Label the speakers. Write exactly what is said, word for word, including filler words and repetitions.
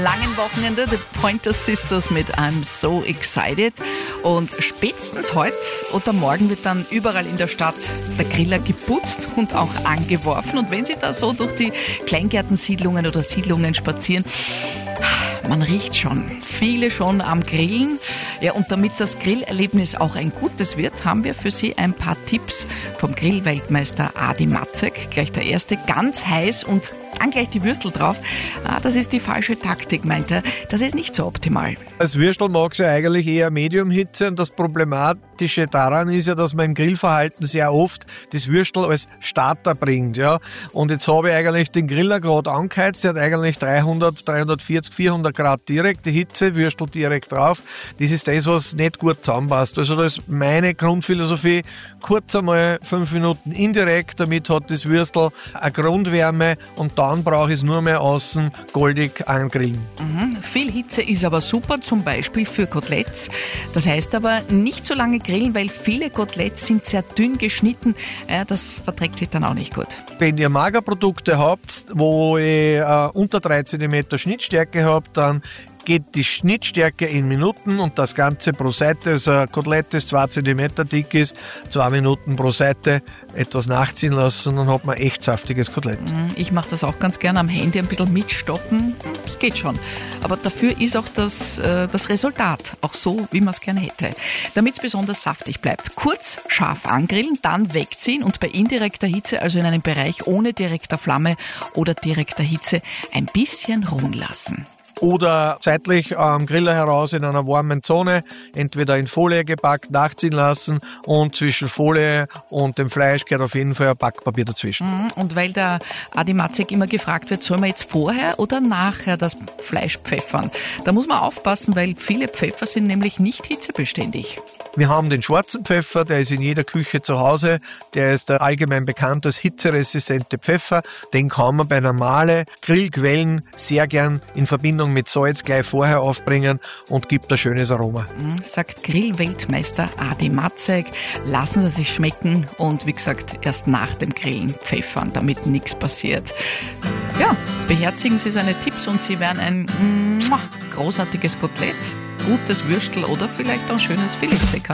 Speaker 1: Langen Wochenende, The Pointer Sisters mit I'm So Excited. Und spätestens heute oder morgen wird dann überall in der Stadt der Griller geputzt und auch angeworfen. Und wenn Sie da so durch die Kleingärtensiedlungen oder Siedlungen spazieren, man riecht schon, viele schon am Grillen. Ja, und damit das Grillerlebnis auch ein gutes wird, haben wir für Sie ein paar Tipps vom Grillweltmeister Adi Matzek. Gleich der erste, ganz heiß und dann gleich die Würstel drauf. Ah, das ist die falsche Taktik, meint er. Das ist nicht so optimal.
Speaker 2: Als Würstel mag sie eigentlich eher Mediumhitze und das Problematische daran ist ja, dass man im Grillverhalten sehr oft das Würstel als Starter bringt. Ja. Und jetzt habe ich eigentlich den Griller gerade angeheizt, der hat eigentlich dreihundert, dreihundertvierzig, vierhundert Grad direkte Hitze, Würstel direkt drauf. Das ist das, was nicht gut zusammenpasst. Also das ist meine Grundphilosophie. Kurz einmal fünf Minuten indirekt, damit hat das Würstel eine Grundwärme und dann brauche ich es nur mehr außen goldig angrillen.
Speaker 1: Mhm. Viel Hitze ist aber super, zum Beispiel für Koteletts. Das heißt aber nicht so lange grillen, weil viele Koteletts sind sehr dünn geschnitten. Ja, das verträgt sich dann auch nicht gut.
Speaker 2: Wenn ihr Magerprodukte habt, wo ihr äh, unter drei Zentimeter Schnittstärke habt, dann geht die Schnittstärke in Minuten und das Ganze pro Seite, also ein Kotelett, das zwei Zentimeter dick ist, zwei Minuten pro Seite etwas nachziehen lassen und dann hat man echt saftiges Kotelett.
Speaker 1: Ich mache das auch ganz gerne am Handy ein bisschen mitstoppen, das geht schon. Aber dafür ist auch das, äh, das Resultat auch so, wie man es gerne hätte. Damit es besonders saftig bleibt. Kurz scharf angrillen, dann wegziehen und bei indirekter Hitze, also in einem Bereich ohne direkter Flamme oder direkter Hitze, ein bisschen ruhen lassen.
Speaker 2: Oder seitlich am Griller heraus in einer warmen Zone, entweder in Folie gepackt, nachziehen lassen und zwischen Folie und dem Fleisch gehört auf jeden Fall ein Backpapier dazwischen.
Speaker 1: Und weil der Adi Matzek immer gefragt wird, soll man jetzt vorher oder nachher das Fleisch pfeffern? Da muss man aufpassen, weil viele Pfeffer sind nämlich nicht hitzebeständig.
Speaker 2: Wir haben den schwarzen Pfeffer, der ist in jeder Küche zu Hause. Der ist allgemein bekannt als hitzeresistente Pfeffer. Den kann man bei normalen Grillquellen sehr gern in Verbindung mit Salz gleich vorher aufbringen und gibt ein schönes Aroma.
Speaker 1: Sagt Grillweltmeister Adi Matzek. Lassen Sie sich schmecken und wie gesagt, erst nach dem Grillen pfeffern, damit nichts passiert. Ja, beherzigen Sie seine Tipps und Sie werden ein großartiges Kotelett, gutes Würstel oder vielleicht auch ein schönes Filetsteak.